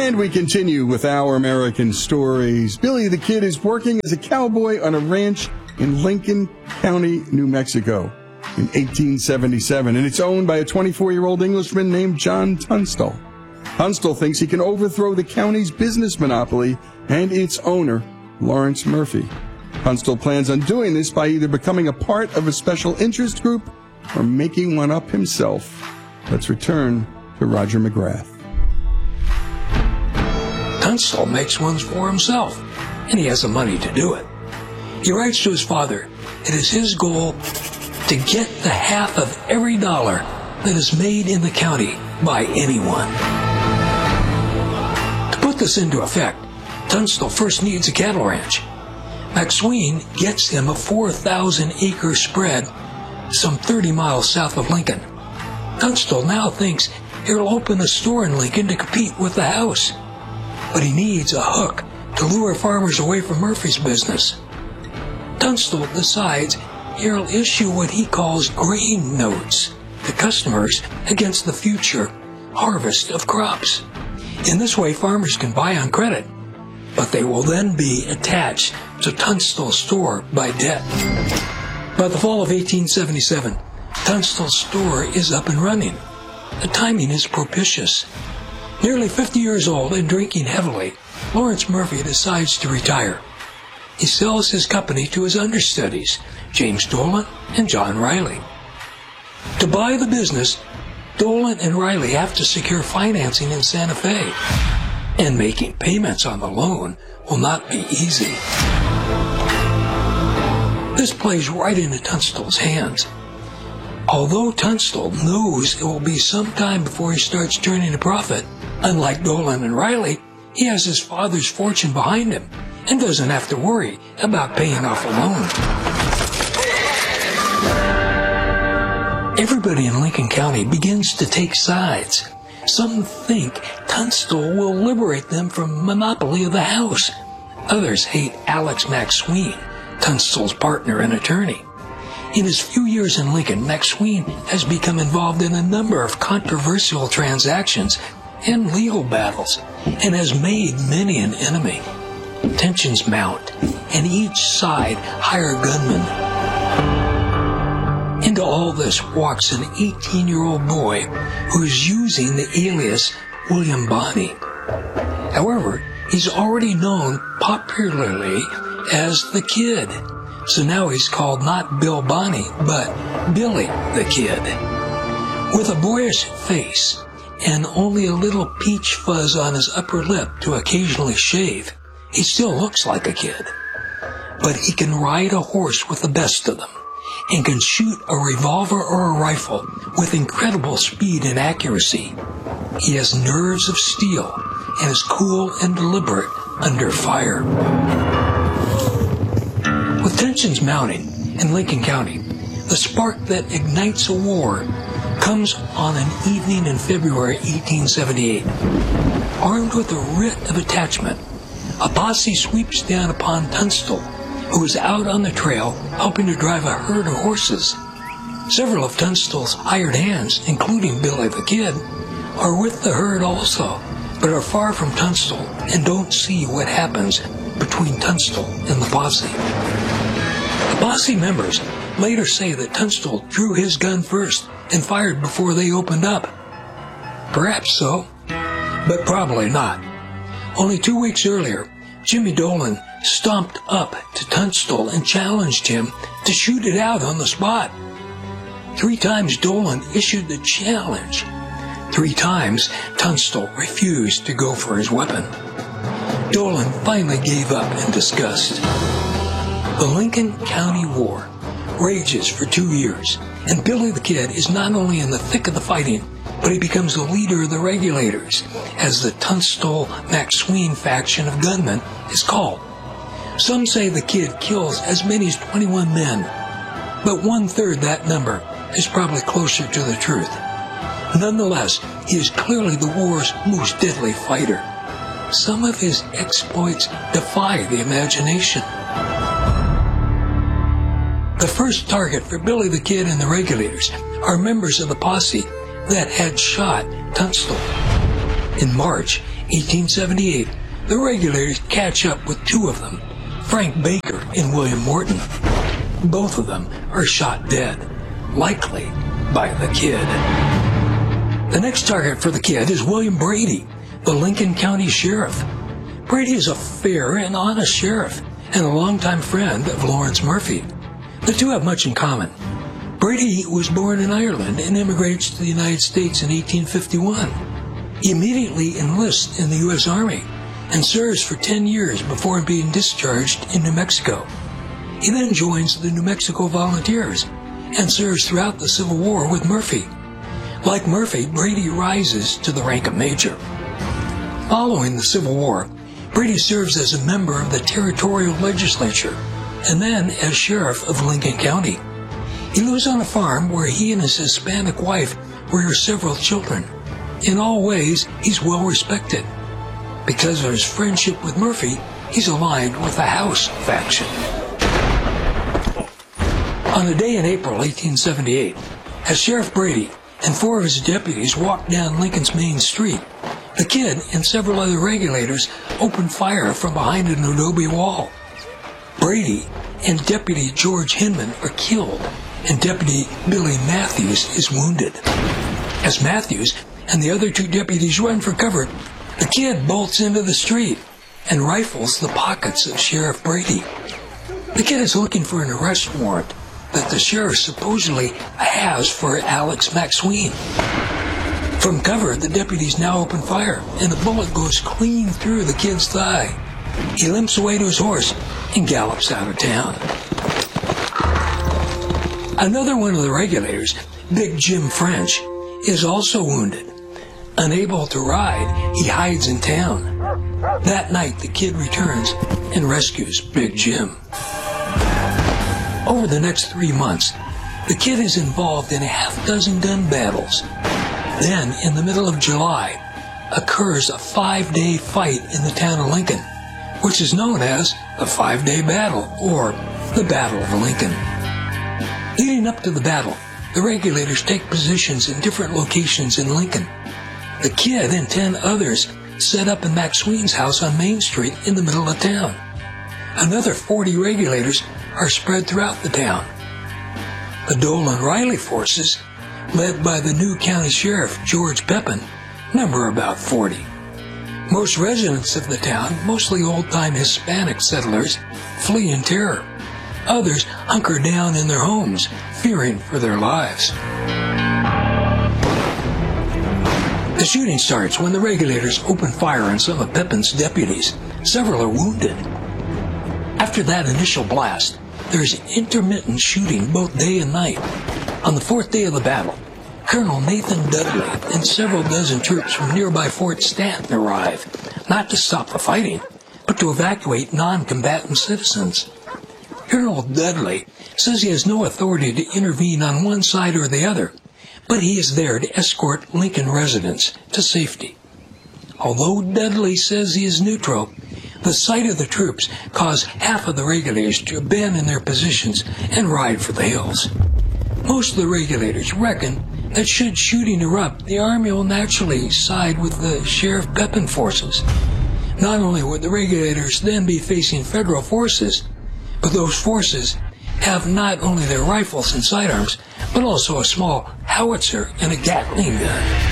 And we continue with our American stories. Billy the Kid is working as a cowboy on a ranch in Lincoln County, New Mexico in 1877, and it's owned by a 24-year-old Englishman named John Tunstall. Tunstall thinks he can overthrow the county's business monopoly and its owner, Lawrence Murphy. Tunstall plans on doing this by either becoming a part of a special interest group or making one up himself. Let's return to Roger McGrath. Tunstall makes ones for himself, and he has the money to do it. He writes to his father it is his goal to get the half of every dollar that is made in the county by anyone. To put this into effect, Tunstall first needs a cattle ranch. McSween gets him a 4,000-acre spread some 30 miles south of Lincoln. Tunstall now thinks he'll open a store in Lincoln to compete with the house. But he needs a hook to lure farmers away from Murphy's business. Tunstall decides he'll issue what he calls grain notes to customers against the future harvest of crops. In this way, farmers can buy on credit, but they will then be attached to Tunstall's store by debt. By the fall of 1877, Tunstall's store is up and running. The timing is propitious. Nearly 50 years old and drinking heavily, Lawrence Murphy decides to retire. He sells his company to his understudies, James Dolan and John Riley. To buy the business, Dolan and Riley have to secure financing in Santa Fe, and making payments on the loan will not be easy. This plays right into Tunstall's hands. Although Tunstall knows it will be some time before he starts turning a profit, unlike Dolan and Riley, he has his father's fortune behind him and doesn't have to worry about paying off a loan. Everybody in Lincoln County begins to take sides. Some think Tunstall will liberate them from monopoly of the house. Others hate Alex McSween, Tunstall's partner and attorney. In his few years in Lincoln, McSween has become involved in a number of controversial transactions and legal battles, and has made many an enemy. Tensions mount, and each side hire gunmen. Into all this walks an 18-year-old boy who is using the alias William Bonney. However, he's already known popularly as the Kid, so now he's called not Bill Bonney, but Billy the Kid. With a boyish face and only a little peach fuzz on his upper lip to occasionally shave, he still looks like a kid. But he can ride a horse with the best of them, and can shoot a revolver or a rifle with incredible speed and accuracy. He has nerves of steel and is cool and deliberate under fire. With tensions mounting in Lincoln County, the spark that ignites a war comes on an evening in February 1878. Armed with a writ of attachment, a posse sweeps down upon Tunstall, who is out on the trail helping to drive a herd of horses. Several of Tunstall's hired hands, including Billy the Kid, are with the herd also, but are far from Tunstall and don't see what happens between Tunstall and the posse. The posse members later say that Tunstall drew his gun first and fired before they opened up. Perhaps so, but probably not. Only 2 weeks earlier, Jimmy Dolan stomped up to Tunstall and challenged him to shoot it out on the spot. 3 times Dolan issued the challenge. 3 times Tunstall refused to go for his weapon. Dolan finally gave up in disgust. The Lincoln County War rages for 2 years, and Billy the Kid is not only in the thick of the fighting, but he becomes the leader of the Regulators, as the Tunstall-McSween faction of gunmen is called. Some say the Kid kills as many as 21 men, but 1/3 that number is probably closer to the truth. Nonetheless, he is clearly the war's most deadly fighter. Some of his exploits defy the imagination. The first target for Billy the Kid and the Regulators are members of the posse that had shot Tunstall. In March 1878, the regulators catch up with two of them, Frank Baker and William Morton. Both of them are shot dead, likely by the Kid. The next target for the Kid is William Brady, the Lincoln County Sheriff. Brady is a fair and honest sheriff and a longtime friend of Lawrence Murphy. The two have much in common. Brady was born in Ireland and immigrates to the United States in 1851. He immediately enlists in the U.S. Army and serves for 10 years before being discharged in New Mexico. He then joins the New Mexico Volunteers and serves throughout the Civil War with Murphy. Like Murphy, Brady rises to the rank of major. Following the Civil War, Brady serves as a member of the territorial legislature and then as sheriff of Lincoln County. He lives on a farm where he and his Hispanic wife rear several children. In all ways, he's well respected. Because of his friendship with Murphy, he's aligned with the House faction. On a day in April 1878, as Sheriff Brady and four of his deputies walked down Lincoln's main street, the Kid and several other regulators opened fire from behind an adobe wall. Brady and Deputy George Hinman are killed, and Deputy Billy Matthews is wounded. As Matthews and the other two deputies run for cover, the Kid bolts into the street and rifles the pockets of Sheriff Brady. The Kid is looking for an arrest warrant that the sheriff supposedly has for Alex McSween. From cover, the deputies now open fire, and the bullet goes clean through the Kid's thigh. He limps away to his horse and gallops out of town. Another one of the regulators, Big Jim French, is also wounded. Unable to ride, he hides in town. That night, the Kid returns and rescues Big Jim. Over the next 3 months, the Kid is involved in a half-dozen gun battles. Then, in the middle of July, occurs a 5-day fight in the town of Lincoln, which is known as the 5-Day Battle, or the Battle of Lincoln. Leading up to the battle, the regulators take positions in different locations in Lincoln. The Kid and 10 others set up in McSween's house on Main Street in the middle of town. Another 40 regulators are spread throughout the town. The Dole and Riley forces, led by the new county sheriff, George Pepin, number about 40. Most residents of the town, mostly old-time Hispanic settlers, flee in terror. Others hunker down in their homes, fearing for their lives. The shooting starts when the regulators open fire on some of Pepin's deputies. Several are wounded. After that initial blast, there is intermittent shooting both day and night. On the 4th day of the battle, Colonel Nathan Dudley and several dozen troops from nearby Fort Stanton arrive, not to stop the fighting, but to evacuate non-combatant citizens. Colonel Dudley says he has no authority to intervene on one side or the other, but he is there to escort Lincoln residents to safety. Although Dudley says he is neutral, the sight of the troops caused half of the regulators to abandon their positions and ride for the hills. Most of the regulators reckon that should shooting erupt, the Army will naturally side with the Sheriff Pepin forces. Not only would the regulators then be facing federal forces, but those forces have not only their rifles and sidearms, but also a small howitzer and a Gatling gun.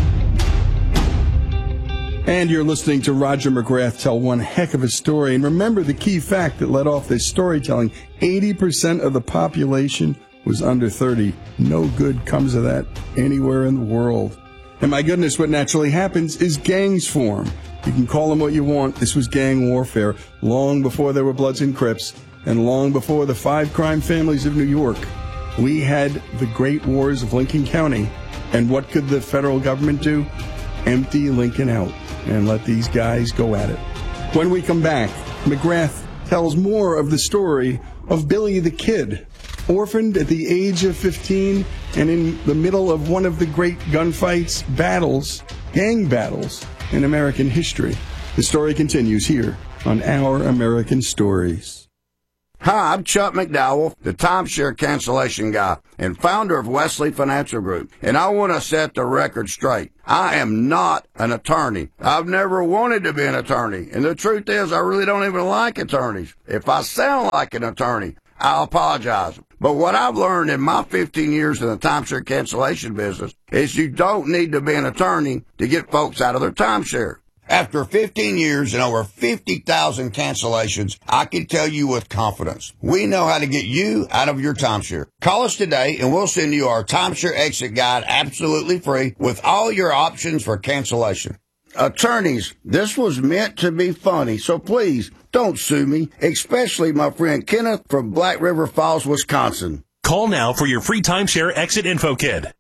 And you're listening to Roger McGrath tell one heck of a story. And remember the key fact that led off this storytelling: 80% of the population was under 30. No good comes of that anywhere in the world. And my goodness, what naturally happens is gangs form. You can call them what you want. This was gang warfare long before there were Bloods and Crips, and long before the 5 crime families of New York. We had the great wars of Lincoln County. And what could the federal government do? Empty Lincoln out and let these guys go at it. When we come back, McGrath tells more of the story of Billy the Kid, orphaned at the age of 15 and in the middle of one of the great gunfights, battles, gang battles in American history. The story continues here on Our American Stories. Hi, I'm Chuck McDowell, the timeshare cancellation guy and founder of Wesley Financial Group, and I want to set the record straight. I am not an attorney. I've never wanted to be an attorney, and the truth is I really don't even like attorneys. If I sound like an attorney, I'll apologize. But what I've learned in my 15 years in the timeshare cancellation business is you don't need to be an attorney to get folks out of their timeshare. After 15 years and over 50,000 cancellations, I can tell you with confidence, we know how to get you out of your timeshare. Call us today and we'll send you our timeshare exit guide absolutely free with all your options for cancellation. Attorneys, this was meant to be funny, so please don't sue me, especially my friend Kenneth from Black River Falls, Wisconsin. Call now for your free timeshare exit info kit.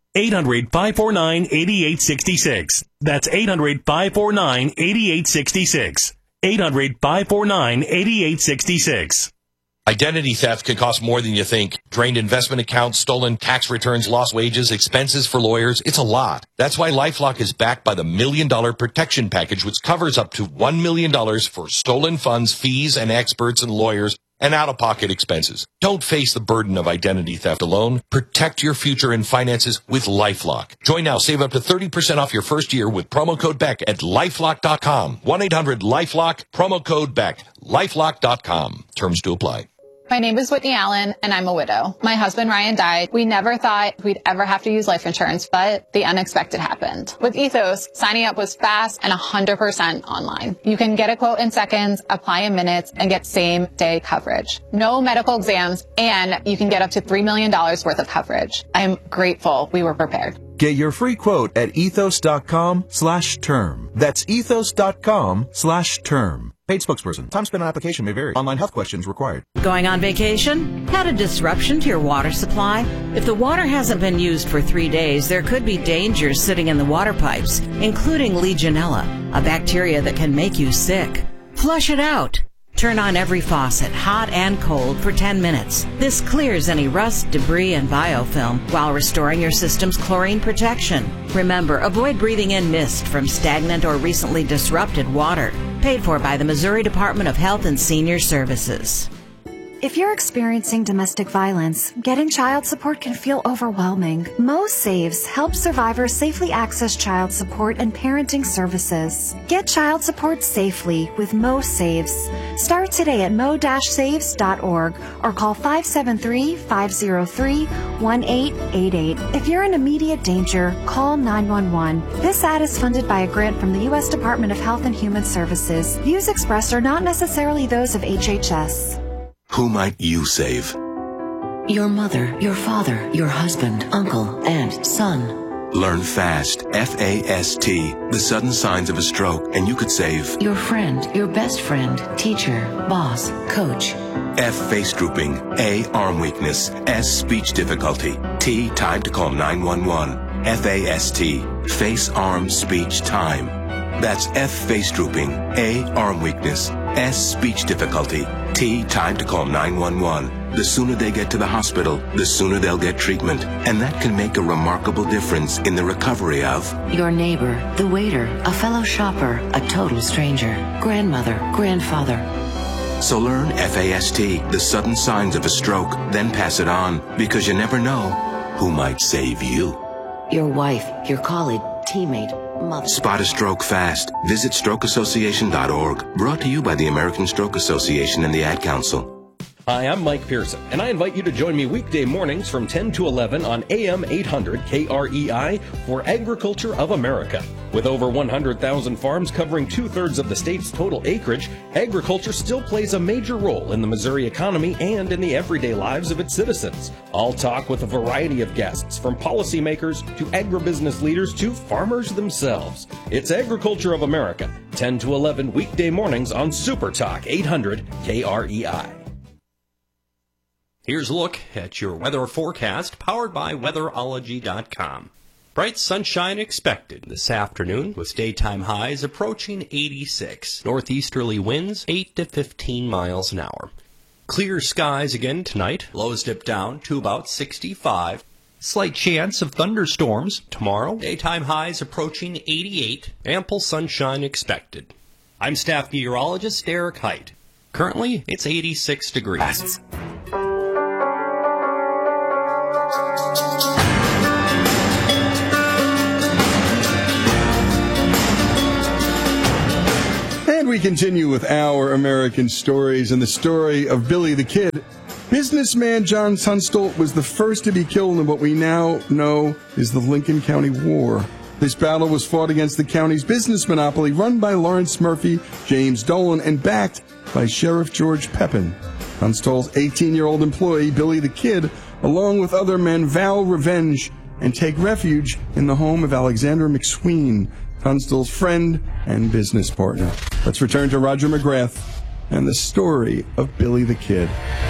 800-549-8866. That's 800-549-8866. 800-549-8866. Identity theft can cost more than you think. Drained investment accounts, stolen tax returns, lost wages, expenses for lawyers. It's a lot. That's why LifeLock is backed by the $1 Million Protection Package, which covers up to $1 million for stolen funds, fees, and experts and lawyers, and out-of-pocket expenses. Don't face the burden of identity theft alone. Protect your future and finances with LifeLock. Join now. Save up to 30% off your first year with promo code BECK at LifeLock.com. 1-800-LifeLock, promo code BECK. LifeLock.com. Terms to apply. My name is Whitney Allen, and I'm a widow. My husband, Ryan, died. We never thought we'd ever have to use life insurance, but the unexpected happened. With Ethos, signing up was fast and 100% online. You can get a quote in seconds, apply in minutes, and get same-day coverage. No medical exams, and you can get up to $3 million worth of coverage. I'm grateful we were prepared. Get your free quote at ethos.com/term. That's ethos.com/term. Paid spokesperson. Time spent on application may vary. Online health questions required. Going on vacation? Had a disruption to your water supply? If the water hasn't been used for 3 days, there could be dangers sitting in the water pipes, including Legionella, a bacteria that can make you sick. Flush it out. Turn on every faucet, hot and cold, for 10 minutes. This clears any rust, debris, and biofilm while restoring your system's chlorine protection. Remember, avoid breathing in mist from stagnant or recently disrupted water. Paid for by the Missouri Department of Health and Senior Services. If you're experiencing domestic violence, getting child support can feel overwhelming. Mo Saves helps survivors safely access child support and parenting services. Get child support safely with Mo Saves. Start today at mo-saves.org or call 573-503-1888. If you're in immediate danger, call 911. This ad is funded by a grant from the U.S. Department of Health and Human Services. Views expressed are not necessarily those of HHS. Who might you save? Your mother, your father, your husband, uncle, aunt, son. Learn FAST, F-A-S-T, the sudden signs of a stroke, and you could save your friend, your best friend, teacher, boss, coach. F, face drooping. A, arm weakness. S, speech difficulty. T, time to call 911. F-A-S-T, face, arm, speech, time. That's F, face drooping. A, arm weakness. S, speech difficulty. T, time to call 911. The sooner they get to the hospital, the sooner they'll get treatment. And that can make a remarkable difference in the recovery of your neighbor, the waiter, a fellow shopper, a total stranger, grandmother, grandfather. So learn FAST, the sudden signs of a stroke, then pass it on, because you never know who might save you. Your wife, your colleague, teammate, mother. Spot a stroke fast. Visit strokeassociation.org. Brought to you by the American Stroke Association and the Ad Council. Hi, I'm Mike Pearson, and I invite you to join me weekday mornings from 10 to 11 on AM 800 KREI for Agriculture of America. With over 100,000 farms covering 2/3 of the state's total acreage, agriculture still plays a major role in the Missouri economy and in the everyday lives of its citizens. I'll talk with a variety of guests, from policymakers to agribusiness leaders to farmers themselves. It's Agriculture of America, 10 to 11 weekday mornings on Super Talk 800 KREI. Here's a look at your weather forecast, powered by weatherology.com. Bright sunshine expected this afternoon, with daytime highs approaching 86. Northeasterly winds 8 to 15 miles an hour. Clear skies again tonight. Lows dip down to about 65. Slight chance of thunderstorms tomorrow. Daytime highs approaching 88. Ample sunshine expected. I'm staff meteorologist Eric Height. Currently, it's 86 degrees. And we continue with Our American Stories and the story of Billy the Kid. Businessman John Tunstall was the first to be killed in what we now know is the Lincoln County War. This battle was fought against the county's business monopoly run by Lawrence Murphy, James Dolan, and backed by Sheriff George Pepin. Tunstall's 18-year-old employee, Billy the Kid, along with other men, vow revenge and take refuge in the home of Alexander McSween, Tunstall's friend and business partner. Let's return to Roger McGrath and the story of Billy the Kid.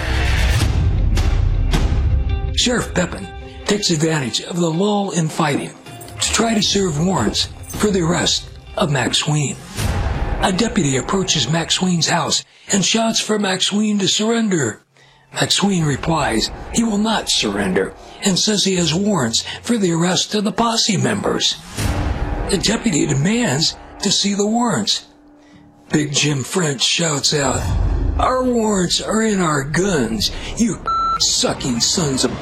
Sheriff Pepin takes advantage of the lull in fighting to try to serve warrants for the arrest of McSween. A deputy approaches McSween's house and shouts for McSween to surrender. McSween replies he will not surrender and says he has warrants for the arrest of the posse members. The deputy demands to see the warrants. Big Jim French shouts out, "Our warrants are in our guns, you sucking sons of..."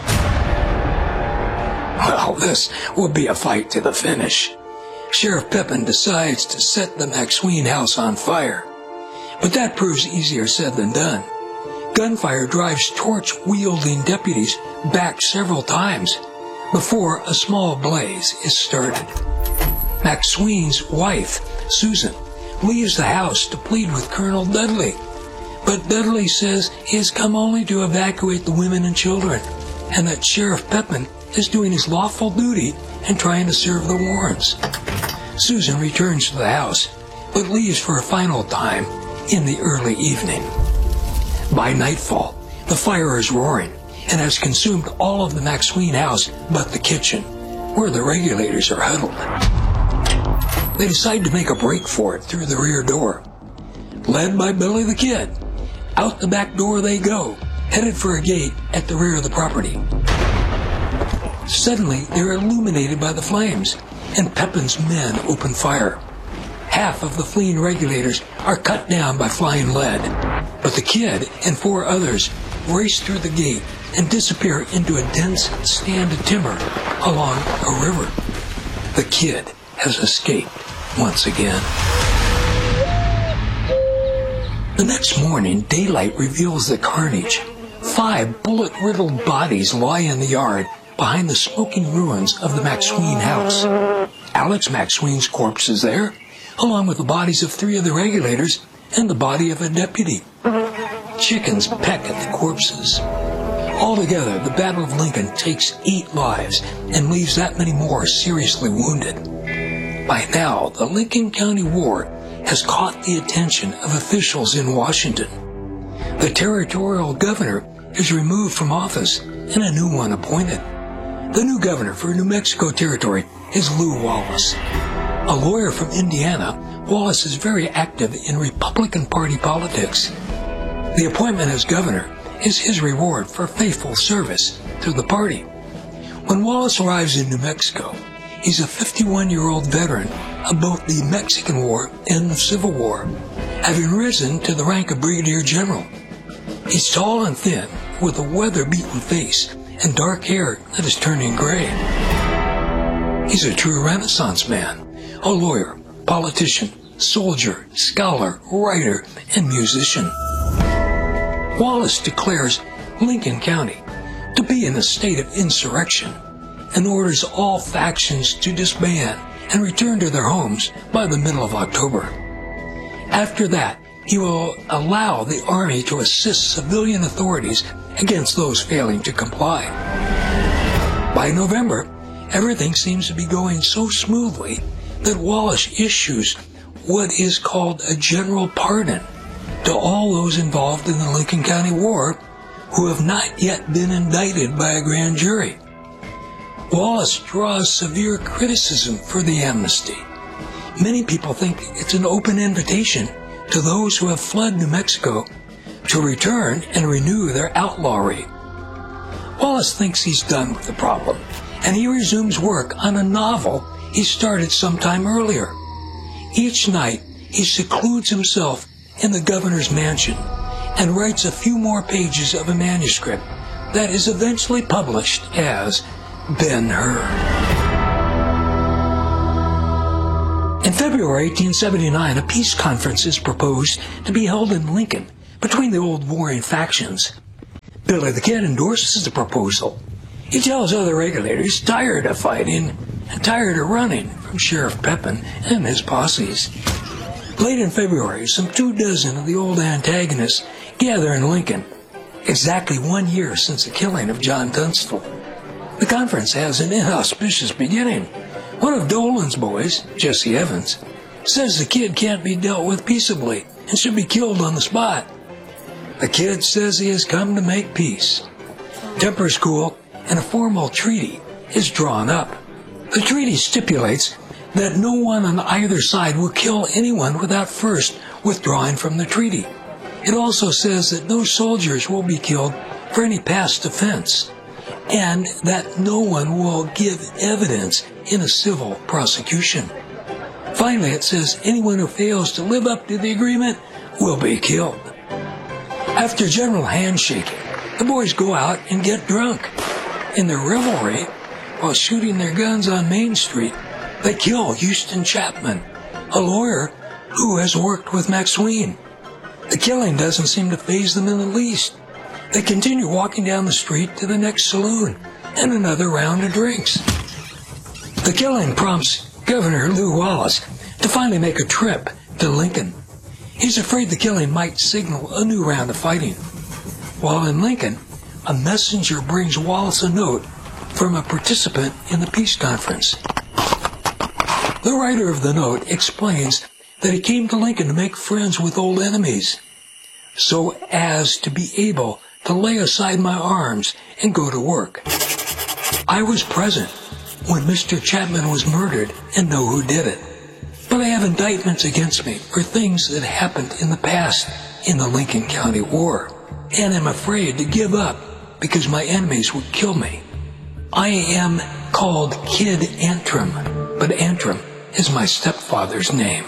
Well, this will be a fight to the finish. Sheriff Pepin decides to set the McSween house on fire. But that proves easier said than done. Gunfire drives torch-wielding deputies back several times before a small blaze is started. McSween's wife, Susan, leaves the house to plead with Colonel Dudley. But Dudley says he has come only to evacuate the women and children, and that Sheriff Pepin is doing his lawful duty and trying to serve the warrants. Susan returns to the house, but leaves for a final time in the early evening. By nightfall, the fire is roaring and has consumed all of the McSween house but the kitchen, where the regulators are huddled. They decide to make a break for it through the rear door. Led by Billy the Kid, out the back door they go, headed for a gate at the rear of the property. Suddenly, they're illuminated by the flames, and Pepin's men open fire. Half of the fleeing regulators are cut down by flying lead, but the Kid and 4 others race through the gate and disappear into a dense stand of timber along a river. The Kid has escaped once again. The next morning, daylight reveals the carnage. 5 bullet-riddled bodies lie in the yard behind the smoking ruins of the McSween house. Alex McSween's corpse is there, along with the bodies of 3 of the regulators and the body of a deputy. Chickens peck at the corpses. Altogether, the Battle of Lincoln takes 8 lives and leaves that many more seriously wounded. By now, the Lincoln County War has caught the attention of officials in Washington. The territorial governor is removed from office and a new one appointed. The new governor for New Mexico Territory is Lew Wallace. A lawyer from Indiana, Wallace is very active in Republican Party politics. The appointment as governor is his reward for faithful service to the party. When Wallace arrives in New Mexico, he's a 51-year-old veteran of both the Mexican War and the Civil War, having risen to the rank of brigadier general. He's tall and thin, with a weather-beaten face and dark hair that is turning gray. He's a true Renaissance man, a lawyer, politician, soldier, scholar, writer, and musician. Wallace declares Lincoln County to be in a state of insurrection and orders all factions to disband and return to their homes by the middle of October. After that, he will allow the Army to assist civilian authorities against those failing to comply. By November, everything seems to be going so smoothly that Wallace issues what is called a general pardon to all those involved in the Lincoln County War who have not yet been indicted by a grand jury. Wallace draws severe criticism for the amnesty. Many people think it's an open invitation to those who have fled New Mexico to return and renew their outlawry. Wallace thinks he's done with the problem, and he resumes work on a novel he started sometime earlier. Each night, he secludes himself in the governor's mansion and writes a few more pages of a manuscript that is eventually published as Ben-Hur. In February 1879, a peace conference is proposed to be held in Lincoln between the old warring factions. Billy the Kid endorses the proposal. He tells other regulators tired of fighting and tired of running from Sheriff Pepin and his posses. Late in February, some 24 of the old antagonists gather in Lincoln, exactly 1 year since the killing of John Tunstall. The conference has an inauspicious beginning. One of Dolan's boys, Jesse Evans, says the Kid can't be dealt with peaceably and should be killed on the spot. The Kid says he has come to make peace. Tempers cool, and a formal treaty is drawn up. The treaty stipulates that no one on either side will kill anyone without first withdrawing from the treaty. It also says that no soldiers will be killed for any past offense, and that no one will give evidence in a civil prosecution. Finally, it says anyone who fails to live up to the agreement will be killed. After general handshaking, the boys go out and get drunk. In their revelry, while shooting their guns on Main Street, they kill Houston Chapman, a lawyer who has worked with McSween. The killing doesn't seem to faze them in the least. They continue walking down the street to the next saloon and another round of drinks. The killing prompts Governor Lew Wallace to finally make a trip to Lincoln. He's afraid the killing might signal a new round of fighting. While in Lincoln, a messenger brings Wallace a note from a participant in the peace conference. The writer of the note explains that he came to Lincoln to make friends with old enemies, so as to be able to lay aside my arms and go to work. I was present when Mr. Chapman was murdered and know who did it, but I have indictments against me for things that happened in the past in the Lincoln County War, and am afraid to give up because my enemies would kill me. I am called Kid Antrim, but Antrim is my stepfather's name.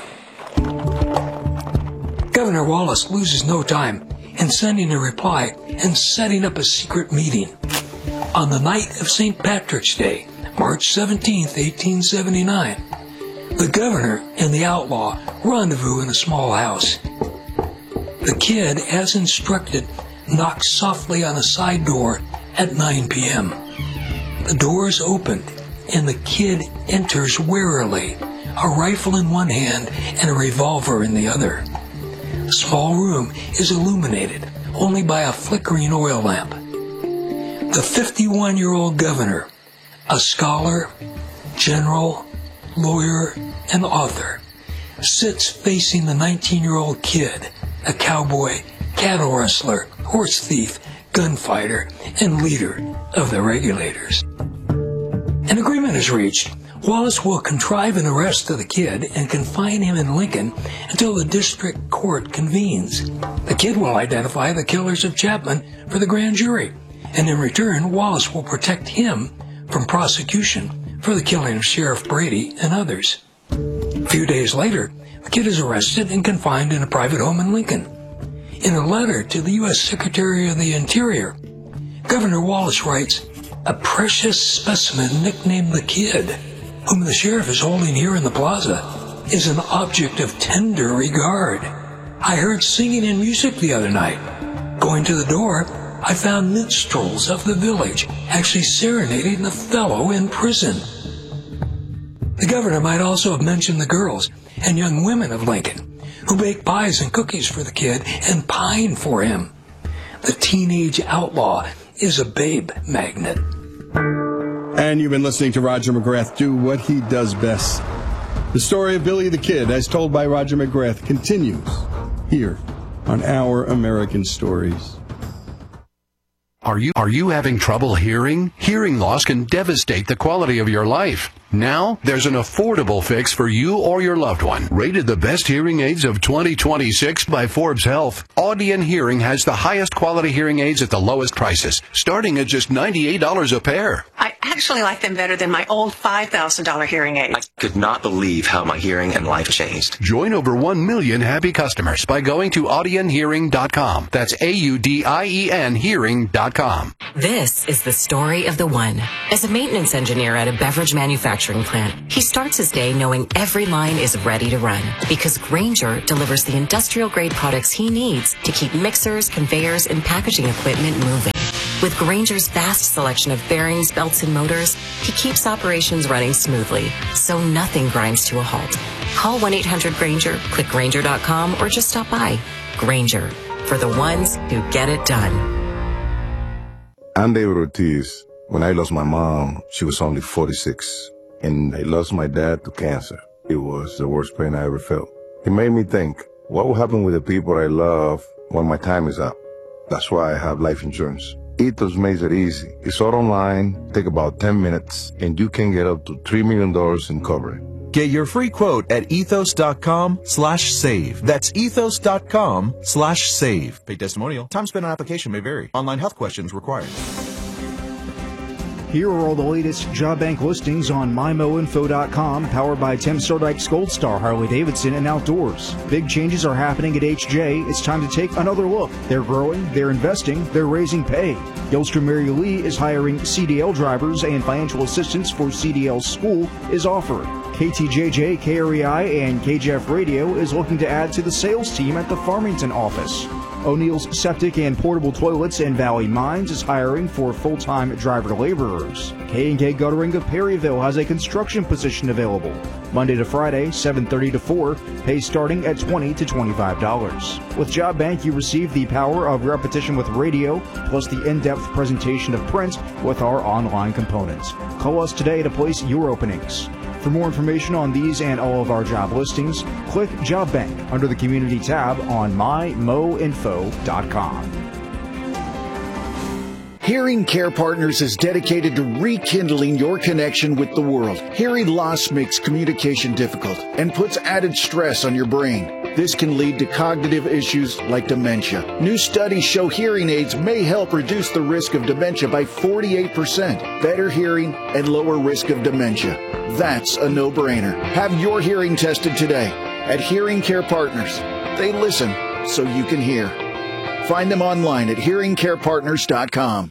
Governor Wallace loses no time in sending a reply and setting up a secret meeting. On the night of St. Patrick's Day, March 17, 1879, the governor and the outlaw rendezvous in a small house. The Kid, as instructed, knocks softly on a side door at 9 p.m. The door is opened, and the Kid enters warily, a rifle in one hand and a revolver in the other. The small room is illuminated only by a flickering oil lamp. The 51-year-old governor, a scholar, general, lawyer, and author, sits facing the 19-year-old Kid, a cowboy, cattle rustler, horse thief, gunfighter, and leader of the Regulators. An agreement is reached. Wallace will contrive an arrest of the Kid and confine him in Lincoln until the district court convenes. The Kid will identify the killers of Chapman for the grand jury, and in return, Wallace will protect him from prosecution for the killing of Sheriff Brady and others. A few days later, the Kid is arrested and confined in a private home in Lincoln. In a letter to the U.S. Secretary of the Interior, Governor Wallace writes, "A precious specimen nicknamed the Kid, whom the sheriff is holding here in the plaza, is an object of tender regard. I heard singing and music the other night. Going to the door, I found minstrels of the village actually serenading the fellow in prison." The governor might also have mentioned the girls and young women of Lincoln who bake pies and cookies for the Kid and pine for him. The teenage outlaw is a babe magnet. And you've been listening to Roger McGrath do what he does best. The story of Billy the Kid, as told by Roger McGrath, continues here on Our American Stories. Are you having trouble hearing? Hearing loss can devastate the quality of your life. Now, there's an affordable fix for you or your loved one. Rated the best hearing aids of 2026 by Forbes Health, Audion Hearing has the highest quality hearing aids at the lowest prices, starting at just $98 a pair. I actually like them better than my old $5,000 hearing aids. I could not believe how my hearing and life changed. Join over 1 million happy customers by going to audionhearing.com. That's AUDIEN hearing.com. This is the story of the one. As a maintenance engineer at a beverage manufacturing plant, he starts his day knowing every line is ready to run because Grainger delivers the industrial-grade products he needs to keep mixers, conveyors, and packaging equipment moving. With Grainger's vast selection of bearings, belts, and motors, he keeps operations running smoothly, so nothing grinds to a halt. Call 1-800-GRAINGER, click Grainger.com, or just stop by. Grainger, for the ones who get it done. I'm David Ortiz. When I lost my mom, she was only 46, and I lost my dad to cancer. It was the worst pain I ever felt. It made me think, what will happen with the people I love when my time is up? That's why I have life insurance. Ethos makes it easy. It's all online, take about 10 minutes, and you can get up to $3 million in coverage. Get your free quote at ethos.com/save. That's ethos.com/save. Paid testimonial. Time spent on application may vary. Online health questions required. Here are all the latest job bank listings on mymoinfo.com, powered by Tim Stardike's Gold Star Harley-Davidson and Outdoors. Big changes are happening at HJ. It's time to take another look. They're growing, they're investing, they're raising pay. Gilstrom Mary Lee is hiring CDL drivers, and financial assistance for CDL school is offered. KTJJ, KREI, and KJF Radio is looking to add to the sales team at the Farmington office. O'Neill's Septic and Portable Toilets in Valley Mines is hiring for full-time driver laborers. K&K Guttering of Perryville has a construction position available. Monday to Friday, 7:30 to 4, pay starting at $20 to $25. With Job Bank, you receive the power of repetition with radio, plus the in-depth presentation of print with our online components. Call us today to place your openings. For more information on these and all of our job listings, click Job Bank under the Community tab on mymoinfo.com. Hearing Care Partners is dedicated to rekindling your connection with the world. Hearing loss makes communication difficult and puts added stress on your brain. This can lead to cognitive issues like dementia. New studies show hearing aids may help reduce the risk of dementia by 48%, better hearing, and lower risk of dementia. That's a no-brainer. Have your hearing tested today at Hearing Care Partners. They listen so you can hear. Find them online at hearingcarepartners.com.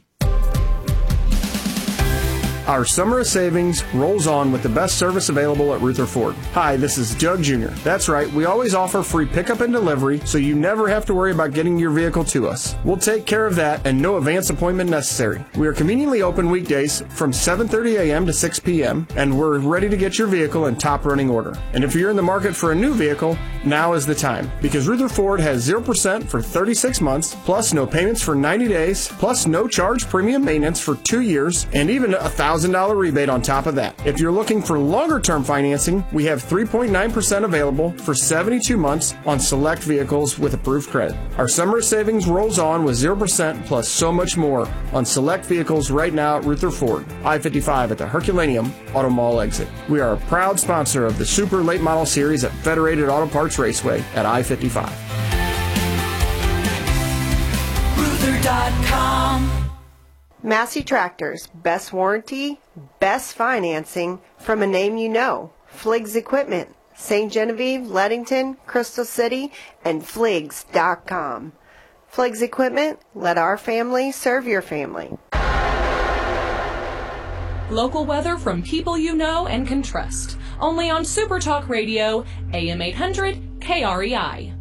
Our summer of savings rolls on with the best service available at Ruther Ford. Hi, this is Doug Jr. That's right, we always offer free pickup and delivery, so you never have to worry about getting your vehicle to us. We'll take care of that and no advance appointment necessary. We are conveniently open weekdays from 7:30 a.m. to 6 p.m., and we're ready to get your vehicle in top running order. And if you're in the market for a new vehicle, now is the time, because Ruther Ford has 0% for 36 months, plus no payments for 90 days, plus no charge premium maintenance for 2 years, and even $1,000 rebate on top of that. If you're looking for longer-term financing, we have 3.9% available for 72 months on select vehicles with approved credit. Our summer savings rolls on with 0% plus so much more on select vehicles right now at Ruther Ford, I-55 at the Herculaneum Auto Mall exit. We are a proud sponsor of the Super Late Model Series at Federated Auto Parts Raceway at I-55. Ruther.com. Massey Tractors, best warranty, best financing from a name you know. Fliggs Equipment, St. Genevieve, Leadington, Crystal City, and Fliggs.com. Fliggs Equipment, let our family serve your family. Local weather from people you know and can trust. Only on Super Talk Radio, AM 800 KREI.